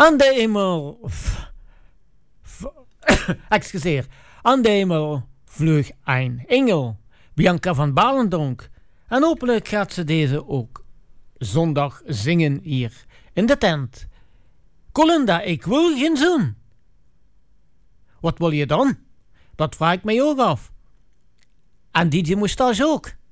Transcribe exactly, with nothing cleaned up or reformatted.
Aan de hemel... f- f- excuseer. Aan de hemel vloog een engel, Bianca van Balendonk. En hopelijk gaat ze deze ook zondag zingen hier in de tent. Colinda, ik wil geen zoen. Wat wil je dan? Dat vraag ik mij ook af. En D J Moustache ook.